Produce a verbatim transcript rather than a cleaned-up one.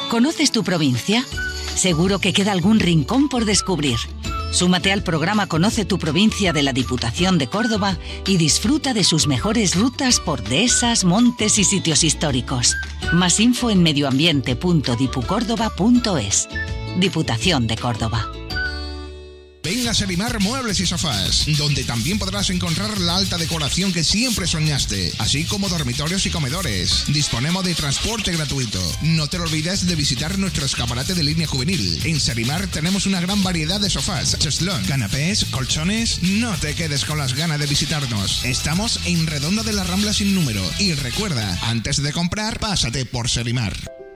¿Conoces tu provincia? Seguro que queda algún rincón por descubrir. Súmate al programa Conoce tu provincia de la Diputación de Córdoba y disfruta de sus mejores rutas por dehesas, montes y sitios históricos. Más info en medioambiente punto dipucórdoba punto es. Diputación de Córdoba. Ven a Serimar Muebles y Sofás, donde también podrás encontrar la alta decoración que siempre soñaste, así como dormitorios y comedores. Disponemos de transporte gratuito. No te olvides de visitar nuestro escaparate de línea juvenil. En Serimar tenemos una gran variedad de sofás, cheslón, canapés, colchones. No te quedes con las ganas de visitarnos. Estamos en Redonda de la Rambla sin número. Y recuerda, antes de comprar, pásate por Serimar.